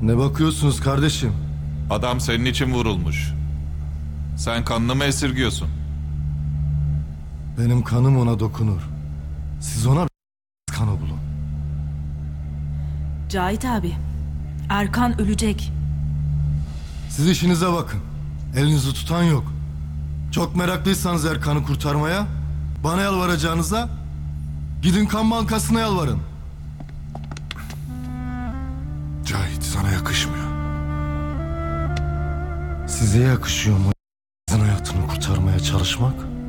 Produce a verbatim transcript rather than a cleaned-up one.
Ne bakıyorsunuz kardeşim? Adam senin için vurulmuş. Sen kanını mı esirgiyorsun? Benim kanım ona dokunur. Siz ona kanı bulun. Cahit abi, Erkan ölecek. Siz işinize bakın. Elinizi tutan yok. Çok meraklıysanız Erkan'ı kurtarmaya, bana yalvaracağınıza gidin kan bankasına yalvarın. Cahit, sana yakışmıyor. Size yakışıyor mu hayatını kurtarmaya çalışmak?